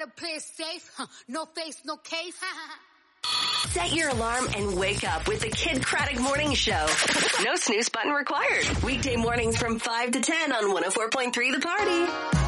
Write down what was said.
Better play it safe. No face, no case. Set your alarm and wake up with the Kid Craddock Morning Show. No snooze button required. Weekday mornings from 5 to 10 on 104.3 The Party.